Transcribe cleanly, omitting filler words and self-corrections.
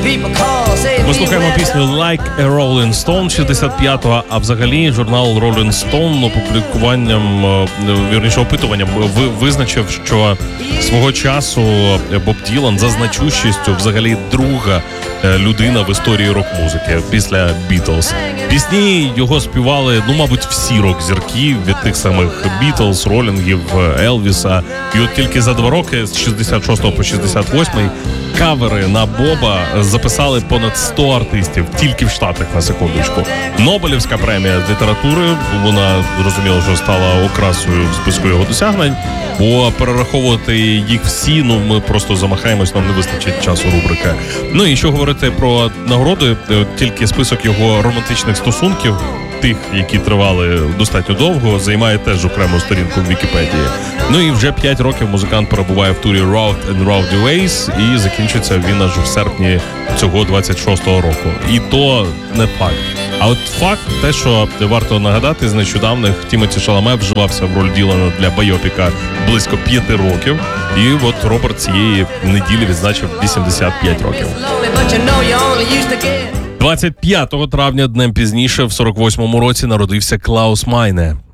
Ми слухаємо пісню «Like a Rolling Stone» 65-го, а взагалі журнал Rolling Stone опитуванням визначив, що свого часу Боб Ділан за значущістю взагалі друга людина в історії рок-музики після Бітлз. Пісні його співали, мабуть, всі рок-зірки від тих самих Бітлз, Ролінгів, Елвіса. І от тільки за 2 роки, з 66 по 68 кавери на Боба записали понад 100 артистів, тільки в Штатах, на секундочку. Нобелівська премія з літератури, вона, зрозуміло, що стала окрасою в списку його досягнень, бо перераховувати їх всі, ми просто замахаємось, нам не вистачить часу рубрики. І що говорити про нагороди, тільки список його романтичних стосунків, тих, які тривали достатньо довго, займає теж окрему сторінку в Вікіпедії. І вже 5 років музикант перебуває в турі Rough and Rowdy Ways, і закінчиться він аж в серпні цього 26-го року. І то не факт. А от факт, те, що варто нагадати, з нещодавних Тімоті Шаламе вживався в роль Ділана для байопіка близько 5 років. І от Роберт цієї неділі відзначив 85 років. 25 травня, днем пізніше, в 48-му році, народився Клаус Майне.